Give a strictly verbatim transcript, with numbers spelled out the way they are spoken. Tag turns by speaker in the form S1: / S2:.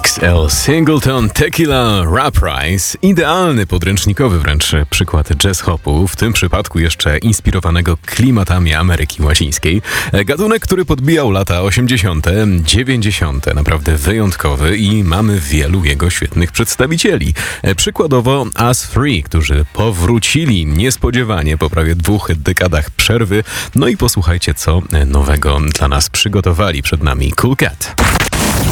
S1: X L Singleton Tequila Rap Rice. Idealny, podręcznikowy wręcz przykład jazz hopu, w tym przypadku jeszcze inspirowanego klimatami Ameryki Łacińskiej. Gatunek, który podbijał lata osiemdziesiąte, dziewięćdziesiąte. Naprawdę wyjątkowy i mamy wielu jego świetnych przedstawicieli. Przykładowo Us Three, którzy powrócili niespodziewanie po prawie dwóch dekadach przerwy. No i posłuchajcie, co nowego dla nas przygotowali. Przed nami Cool Cat.